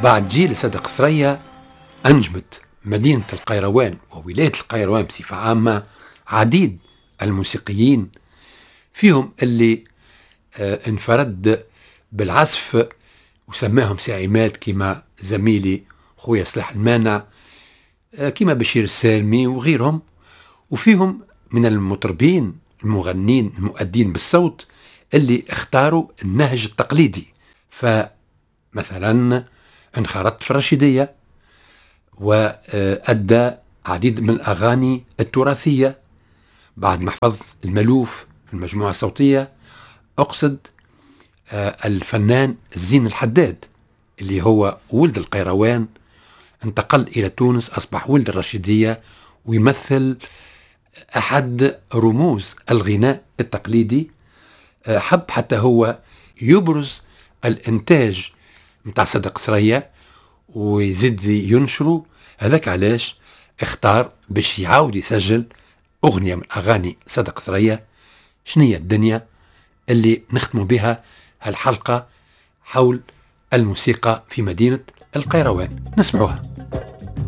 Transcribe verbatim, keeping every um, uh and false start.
بعد جيل صدق ثريا أنجبت مدينة القيروان وولاية القيروان بصفة عامة عديد الموسيقيين، فيهم اللي آه انفرد بالعزف وسماهم ساعمات كما زميلي خويا صلاح المانع، آه كما بشير السالمي وغيرهم، وفيهم من المطربين المغنين المؤدين بالصوت اللي اختاروا النهج التقليدي. فمثلا انخرط في الرشيدية وأدى عديد من الأغاني التراثية بعد ما حفظ الملوف في المجموعة الصوتية. أقصد الفنان زين الحداد اللي هو ولد القيروان، انتقل إلى تونس، أصبح ولد الرشيدية ويمثل أحد رموز الغناء التقليدي. حب حتى هو يبرز الإنتاج متاع صدق ثريا ويزيد ينشره، هذاك علاش اختار باش يعاود يسجل أغنية من أغاني صدق ثريا شنية الدنيا، اللي نختم بها هالحلقة حول الموسيقى في مدينة القيروان. نسمعوها.